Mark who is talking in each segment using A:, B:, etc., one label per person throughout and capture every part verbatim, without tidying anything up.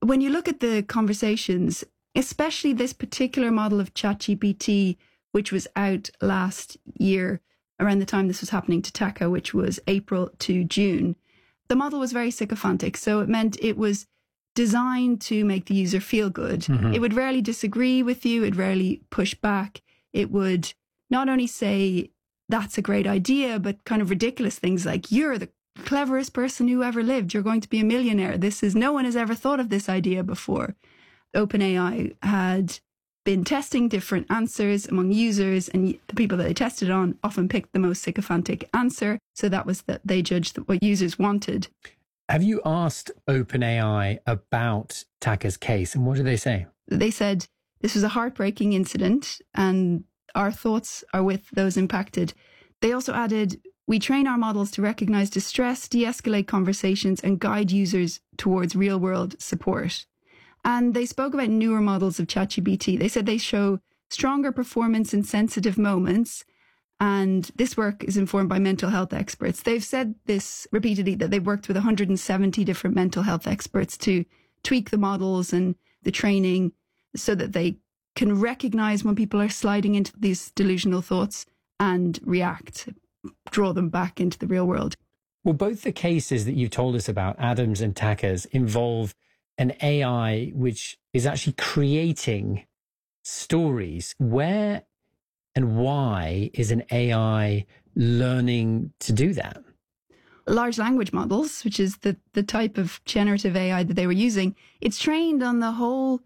A: when you look at the conversations, especially this particular model of ChatGPT, which was out last year around the time this was happening to Taka, which was April to June, the model was very sycophantic. So it meant it was designed to make the user feel good. Mm-hmm. It would rarely disagree with you. It rarely push back. It would not only say, that's a great idea, but kind of ridiculous things like, you're the cleverest person who ever lived. You're going to be a millionaire. This is, no one has ever thought of this idea before. OpenAI had been testing different answers among users, and the people that they tested on often picked the most sycophantic answer. So that was that they judged that what users wanted.
B: Have you asked OpenAI about Taka's case, and what did they say?
A: They said this was a heartbreaking incident and our thoughts are with those impacted. They also added, we train our models to recognize distress, de-escalate conversations, and guide users towards real-world support. And they spoke about newer models of ChatGPT. They said they show stronger performance in sensitive moments, and this work is informed by mental health experts. They've said this repeatedly, that they've worked with one hundred seventy different mental health experts to tweak the models and the training so that they can recognize when people are sliding into these delusional thoughts and react, draw them back into the real world.
B: Well, both the cases that you told us about, Adam's and Taka's, involve an A I which is actually creating stories. Where and why is an A I learning to do that?
A: Large language models, which is the, the type of generative A I that they were using, it's trained on the whole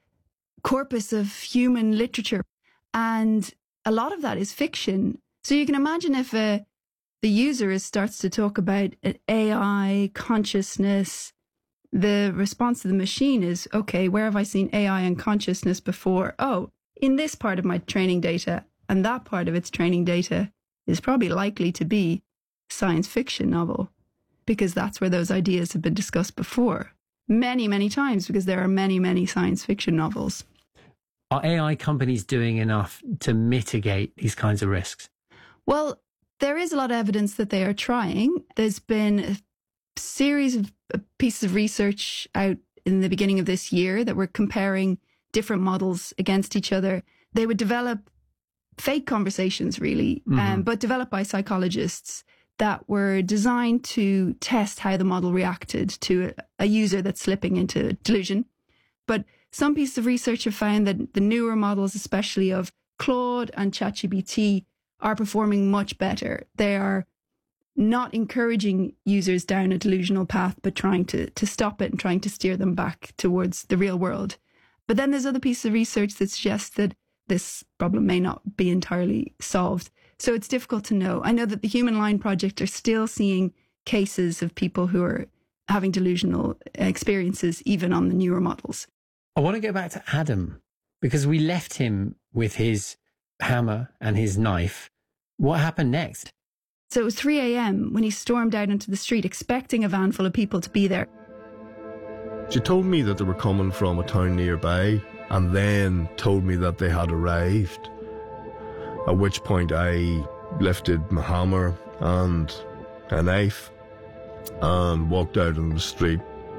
A: corpus of human literature. And a lot of that is fiction. So you can imagine if a, the user starts to talk about an A I, consciousness, the response of the machine is, okay, where have I seen A I and consciousness before? Oh, in this part of my training data, and that part of its training data is probably likely to be a science fiction novel, because that's where those ideas have been discussed before. Many, many times, because there are many, many science fiction novels.
B: Are A I companies doing enough to mitigate these kinds of risks?
A: Well, there is a lot of evidence that they are trying. There's been a series of pieces of research out in the beginning of this year that were comparing different models against each other. They would develop fake conversations, really, mm-hmm. um, but developed by psychologists that were designed to test how the model reacted to a, a user that's slipping into delusion. But some pieces of research have found that the newer models, especially of Claude and ChatGPT, are performing much better. They are not encouraging users down a delusional path, but trying to, to stop it and trying to steer them back towards the real world. But then there's other pieces of research that suggest that this problem may not be entirely solved. So it's difficult to know. I know that the Human Line Project are still seeing cases of people who are having delusional experiences, even on the newer models.
B: I want to go back to Adam, because we left him with his hammer and his knife. What happened next?
A: So it was three a.m. when he stormed out into the street, expecting a van full of people to be there.
C: She told me that they were coming from a town nearby, and then told me that they had arrived. At which point I lifted my hammer and a knife and walked out on the street.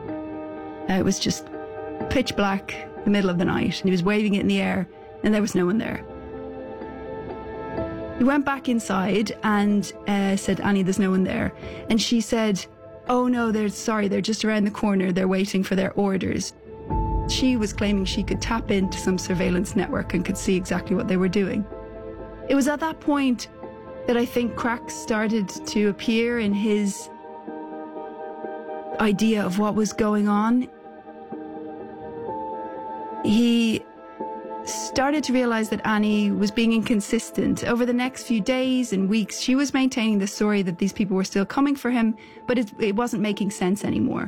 A: Uh, it was just pitch black, the middle of the night, and he was waving it in the air, and there was no one there. He went back inside and uh, said, Annie, there's no one there. And she said, oh no, they're sorry, they're just around the corner, they're waiting for their orders. She was claiming she could tap into some surveillance network and could see exactly what they were doing. It was at that point that I think cracks started to appear in his idea of what was going on. He started to realize that Annie was being inconsistent. Over the next few days and weeks, she was maintaining the story that these people were still coming for him, but it, it wasn't making sense anymore.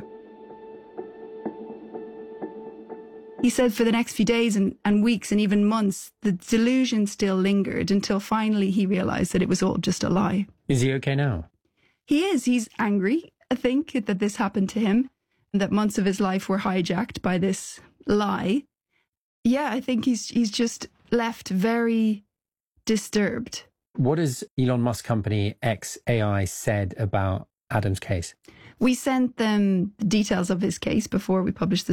A: He said for the next few days and, and weeks and even months, the delusion still lingered until finally he realized that it was all just a lie.
B: Is he okay now?
A: He is. He's angry, I think, that this happened to him and that months of his life were hijacked by this lie. Yeah, I think he's he's just left very disturbed.
B: What has Elon Musk company xAI said about Adam's case?
A: We sent them the details of his case before we published the